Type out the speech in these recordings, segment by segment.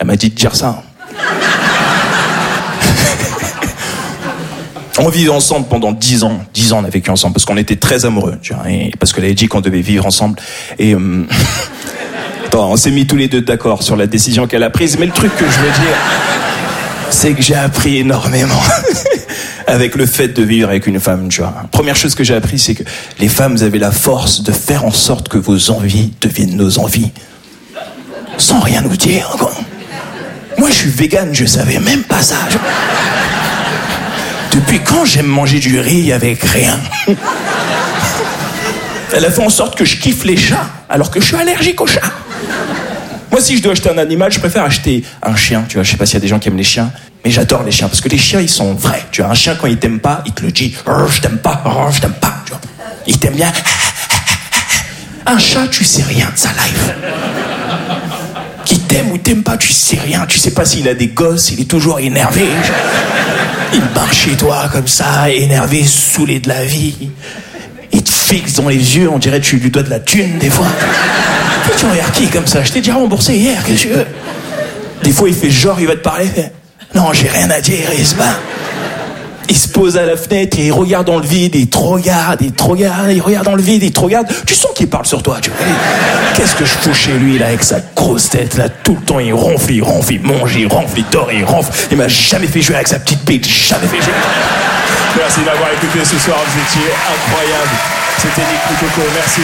Elle m'a dit de dire ça. On vivait ensemble pendant 10 ans. 10 ans, on a vécu ensemble parce qu'on était très amoureux, tu vois, et parce qu'elle avait dit qu'on devait vivre ensemble. Et attends, on s'est mis tous les deux d'accord sur la décision qu'elle a prise. Mais le truc que je veux dire, c'est que j'ai appris énormément avec le fait de vivre avec une femme, tu vois. Première chose que j'ai appris, c'est que les femmes avaient la force de faire en sorte que vos envies deviennent nos envies, sans rien nous dire, quoi. Moi, je suis végane, je savais même pas ça. Depuis quand j'aime manger du riz avec rien? Elle a fait en sorte que je kiffe les chats, alors que je suis allergique aux chats. Moi, si je dois acheter un animal, je préfère acheter un chien, tu vois. Je sais pas s'il y a des gens qui aiment les chiens, mais j'adore les chiens, parce que les chiens, ils sont vrais. Tu vois, un chien, quand il t'aime pas, il te le dit. Je t'aime pas, je t'aime pas, tu vois. Il t'aime bien. Un chat, tu sais rien de sa life. Qui t'aime ou t'aime pas, tu sais rien. Tu sais pas s'il a des gosses, il est toujours énervé. Il marche chez toi comme ça, énervé, saoulé de la vie. Il te fixe dans les yeux, on dirait que tu lui dois de la thune des fois. Tu regardes qui comme ça? Je t'ai déjà remboursé hier, qu'est-ce que tu veux? Des fois il fait genre, il va te parler, il fait non, j'ai rien à dire, il se bat. Il se pose à la fenêtre et il regarde dans le vide, il te regarde, il regarde dans le vide, il te regarde. Tu sens qu'il parle sur toi, tu vois. Qu'est-ce que je fous chez lui, là, avec sa grosse tête, là, tout le temps, il ronfle, il mange, il ronfle, il dort, il ronfle. Il m'a jamais fait jouer avec sa petite bite, jamais fait jouer. Merci d'avoir écouté ce soir, vous étiez incroyable. C'était Nick Coco, merci.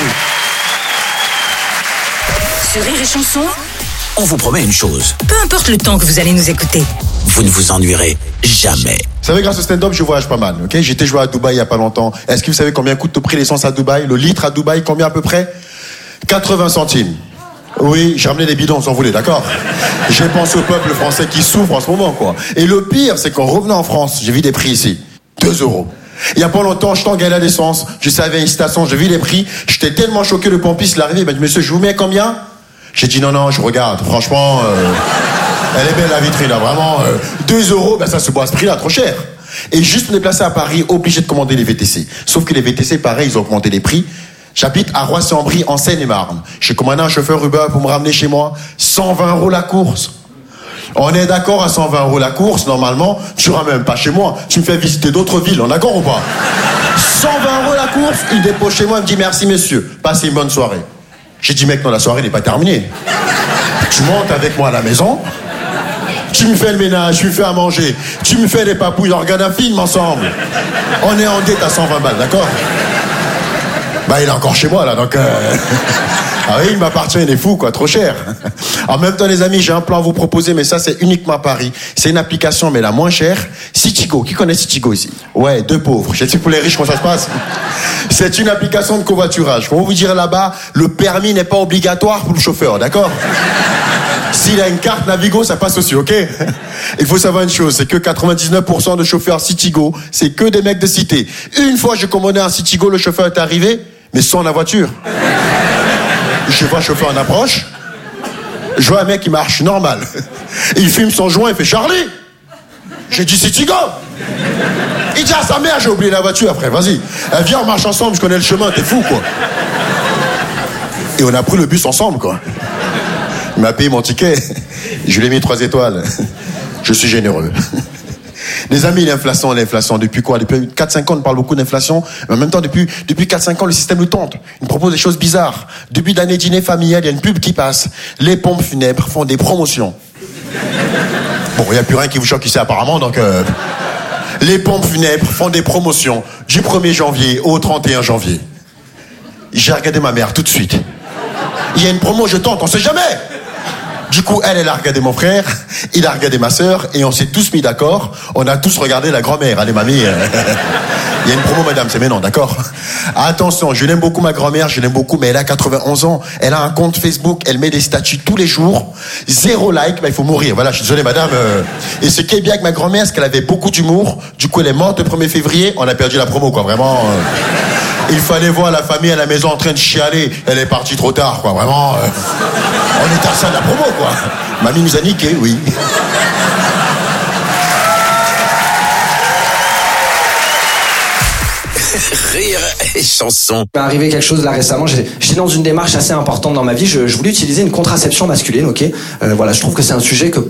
Sur Rire et Chanson, on vous promet une chose. peu importe le temps que vous allez nous écouter, Vous ne vous ennuierez jamais. Vous savez, grâce au stand-up, je voyage pas mal, ok? J'étais joué à Dubaï il y a pas longtemps. Est-ce que vous savez combien coûte le prix de l'essence à Dubaï? Le litre à Dubaï, combien à peu près? 80 centimes. Oui, j'ai ramené les bidons, vous en voulez, d'accord? J'ai pensé au peuple français qui souffre en ce moment, quoi. Et le pire, c'est qu'en revenant en France, j'ai vu des prix ici. 2 €. Il y a pas longtemps, je tanguais à la descente, je savais une station, j'ai vu les prix, j'étais tellement choqué, le pompiste il est arrivé, il m'a dit, monsieur, je vous mets combien? J'ai dit, non, je regarde, franchement, elle est belle la vitrine, là, vraiment, 2 €, ben ça se boit à ce prix-là, trop cher. Et juste me déplacer à Paris, obligé de commander les VTC. Sauf que les VTC, pareil, ils ont augmenté les prix. J'habite à Roissy-en-Brie, en Seine-et-Marne. J'ai commandé un chauffeur Uber pour me ramener chez moi, 120 € la course. On est d'accord à 120 € la course, normalement, tu ramènes pas chez moi, tu me fais visiter d'autres villes, on est d'accord ou pas? 120 € la course, il dépose chez moi, il me dit merci messieurs, passez une bonne soirée. J'ai dit mec, non, la soirée n'est pas terminée. Tu montes avec moi à la maison, tu me fais le ménage, tu me fais à manger, tu me fais des papouilles, on regarde un film ensemble. On est en dette à 120 balles, d'accord? Bah il est encore chez moi là, donc ah oui, il m'appartient, il est fou quoi, trop cher. En même temps les amis, j'ai un plan à vous proposer, mais ça c'est uniquement à Paris. C'est une application mais la moins chère, Citigo. Qui connaît Citigo ici? Ouais, 2 pauvres. Je sais pour les riches comment ça se passe. C'est une application de covoiturage. Pour vous dire là-bas, le permis n'est pas obligatoire pour le chauffeur, d'accord? S'il a une carte Navigo, ça passe aussi, ok? Il faut savoir une chose, c'est que 99% de chauffeurs Citigo, c'est que des mecs de cité. Une fois j'ai commandé un Citigo, le chauffeur est arrivé, mais sans la voiture. Je vois un chauffeur en approche, je vois un mec qui marche normal. Il fume son joint, il fait Charlie. J'ai dit Citigo. Il dit à sa mère, j'ai oublié la voiture après, vas-y. Viens, on marche ensemble, je connais le chemin, t'es fou quoi. Et on a pris le bus ensemble quoi. Il m'a payé mon ticket, je lui ai mis 3 étoiles. Je suis généreux. Les amis, l'inflation, depuis quoi? Depuis 4-5 ans, on parle beaucoup d'inflation, mais en même temps, depuis 4-5 ans, le système nous tente. Il nous propose des choses bizarres. Début d'année dîner familial, il y a une pub qui passe. Les pompes funèbres font des promotions. Bon, il n'y a plus rien qui vous choque ici apparemment, donc... Les pompes funèbres font des promotions du 1er janvier au 31 janvier. J'ai regardé ma mère tout de suite. Il y a une promo, je tente, on sait jamais. Du coup, elle a regardé mon frère, il a regardé ma sœur, et on s'est tous mis d'accord. On a tous regardé la grand-mère. Allez, mamie, il y a une promo, madame, c'est maintenant, d'accord? Attention, je l'aime beaucoup, ma grand-mère, je l'aime beaucoup, mais elle a 91 ans. Elle a un compte Facebook, elle met des statuts tous les jours. 0 like, bah, il faut mourir. Voilà, je suis désolé, madame. Et ce qui est bien avec ma grand-mère, c'est qu'elle avait beaucoup d'humour. Du coup, elle est morte le 1er février, on a perdu la promo, quoi, vraiment. Il fallait voir la famille à la maison en train de chialer. Elle est partie trop tard, quoi, vraiment. On était à ça de la promo, quoi. Mamie nous a niqué, oui. Rire et Chanson. Il m'est arrivé quelque chose là récemment. J'étais dans une démarche assez importante dans ma vie. Je voulais utiliser une contraception masculine, ok. Voilà, je trouve que c'est un sujet que